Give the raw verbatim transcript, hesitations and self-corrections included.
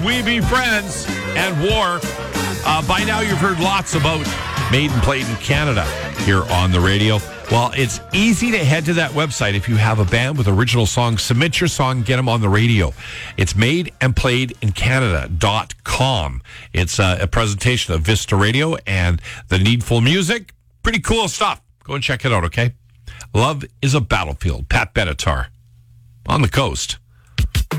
We Be Friends and War. Uh, by now, you've heard lots about Made and Played in Canada here on the radio. Well, it's easy to head to that website if you have a band with original songs. Submit your song, get them on the radio. It's made and played in Canada dot com. It's uh, a presentation of Vista Radio and the Needful Music. Pretty cool stuff. Go and check it out, okay? Love is a Battlefield. Pat Benatar on the coast.